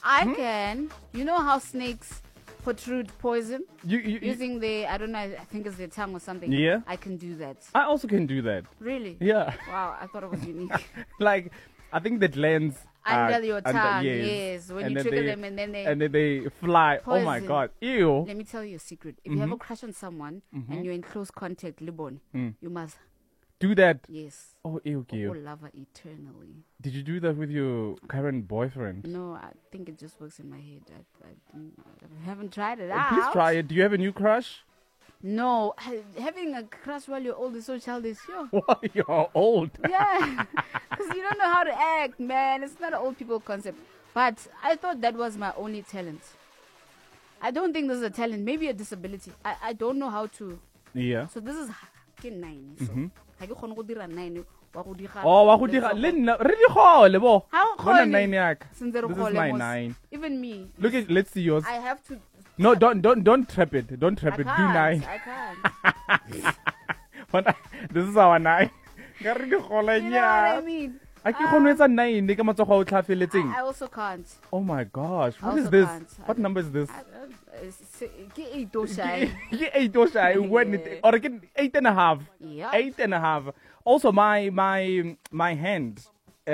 I can. You know how snakes protrude poison? You Using the, I don't know, I think it's their tongue or something. Yeah. I can do that. I also can do that. Really? Yeah. Wow, I thought it was unique. Like, I think the glands Under your tongue, yes. yes. When And you then trigger they- them and then they... and then they fly. Oh my Poison. god. Ew. Let me tell you a secret. If you have a crush on someone and you're in close contact, Libon, you must, Do that. yes, Oh, ew, or ew. love her eternally. Did you do that with your current boyfriend? No, I think it just works in my head. I haven't tried it Please out. try it. Do you have a new crush? No, having a crush while you're old is so childish. Sure. What? You're old. Yeah, because you don't know how to act, man. It's not an old people concept. But I thought that was my only talent. I don't think this is a talent. Maybe a disability. I don't know how to. Yeah. So this is 9. So ha ke kgone go dira 9 wa go dira. Oh, wa go dira le nna re di gole bo. How Bona kgone? 9 yak. Since they're This is kgole my mos. 9. Even me. Look at, let's see yours. I have to. No, don't trap it. Don't trap I it. Do can't. 9. I can't. But this is our 9. Ga re di gole You know what I nya. mean? A ke kgone etsa 9 ka matsogo a o tlhafeletseng. I also can't. Oh my gosh. I What is also this? can't. What number is this? Ke 8 o shy. Ke 8 or shy when it, or ke 8 and a half. Yeah. 8 and a half. Also my hand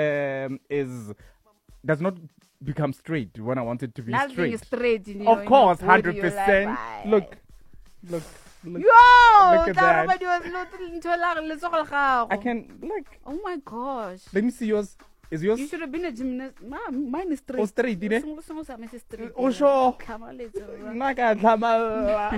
does not become straight when I want it to be Nothing straight. is straight in Of course, your body, you're 100%. like, Look. Yo, Look at that. Tara, you was not into a lot of let's all go. I can, like, Oh my gosh. let me see yours. Is yours? You should have been a gymnast. Mine is straight. Oh, straight, did it? Straight. Oh, sure. Come on, let's go. Naka Tama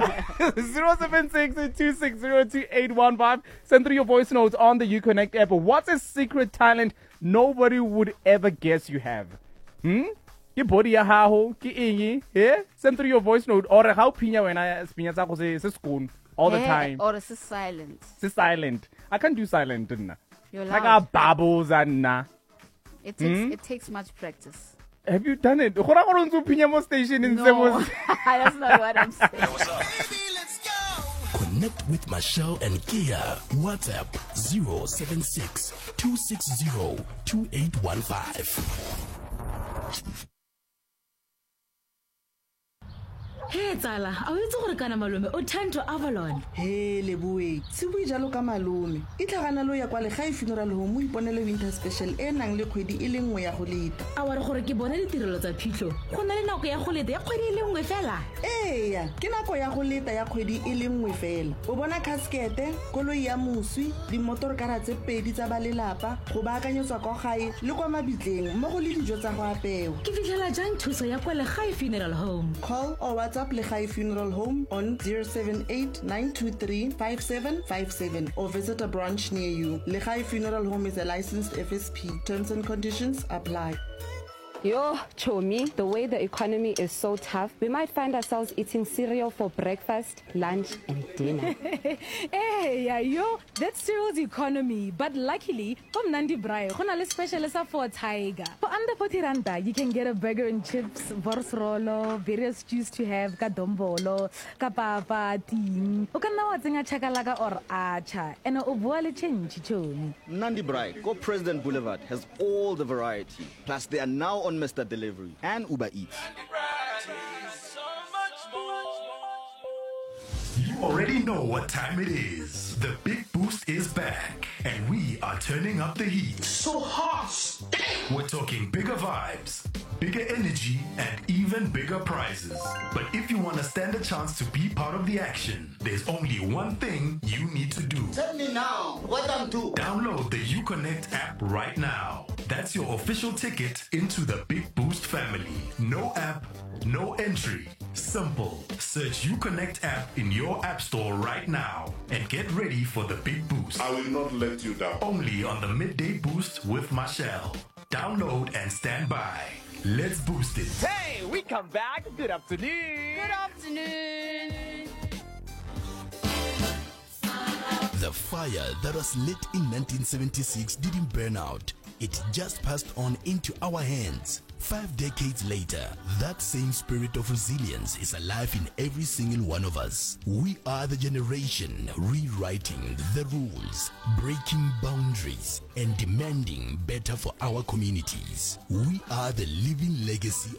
076 Send through your voice notes on the Uconnect app. What's a secret talent nobody would ever guess you have? Ke body ya haho, ke eng? Yeah? Send through your voice note or how pinya when I spinya tsa go se spoon all the time. Or it's silent. It's silent. I can't do silent nna. You're Like loud. a babbles and na. It takes much practice. Have you done it? Gora go ntse pinya mo station in No, Semos. that's not what I'm saying. Connect with Michelle and Kia. WhatsApp 076 260 2815. Hey tsala, a o itse gore kana malome o tend to Avalon. He leboe se bue jalo ka malome e tlhagana lo ya kwa legae funeral home o iponele winter special e nang le kgwedi e le nngwe ya go leta. A wa re gore ke bone ditirelo tsa phitlho go na le nako ya go leta ya kgwedi e le nngwe fela. Eya ke nako ya go leta ya kgwedi e le nngwe fela o bona caskete koloi ya moswi dimotorokara tse pedi tsa balelapa go baakanyetswa kwa gae le kwa mabitleng mmogo le dijo tsa go apewa. Ke fitlhela jang thuso ya kwa legae funeral home? Call or WhatsApp Legai Funeral Home on 078-923-5757 or visit a branch near you. Legai Funeral Home is a licensed FSP. Terms and conditions apply. Yo, Chomi, the way the economy is so tough, we might find ourselves eating cereal for breakfast, lunch, and dinner. Hey, yeah, yo, that's cereal's economy. But luckily, from Nandi Braai, we special for Tiger. For under 40 randa, you can get a burger and chips, vorsrolo, various stews to have, kadombolo, kapapa, ting. You can now think a chakalaka or acha, and a ovuale change, Chomi. Nandi Braai, Go President Boulevard has all the variety. Plus, they are now on Mr. Delivery and Uber Eats. You already know what time it is. The Big Boost is back, and we are turning up the heat. So hot! We're talking bigger vibes, bigger energy, and even bigger prizes. But if you want to stand a chance to be part of the action, there's only one thing you need to do. Tell me now, what I'm doing. Download the Uconnect app right now. That's your official ticket into the Big Boost family. No app, no entry. Simple. Search Uconnect app in your app store right now and get ready for the Big Boost. I will not let you down. Only on the Midday Boost with Michelle. Download and stand by. Let's boost it. Hey, we come back. Good afternoon. Good afternoon. The fire that was lit in 1976 didn't burn out. It just passed on into our hands. 5 decades later, that same spirit of resilience is alive in every single one of us. We are the generation rewriting the rules, breaking boundaries, and demanding better for our communities. We are the living legacy